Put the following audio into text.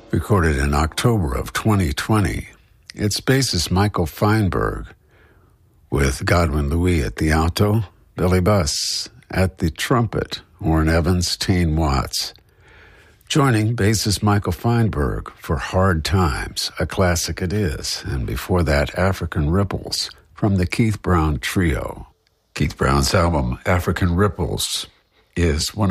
recorded in October of 2020. It's bassist Michael Feinberg with Godwin Louis at the alto, Billy Buss at the trumpet, Warren Evans, Tane Watts. Joining bassist Michael Feinberg for Hard Times, a classic it is, and before that, African Ripples from the Keith Brown Trio. Keith Brown's album, African Ripples, is one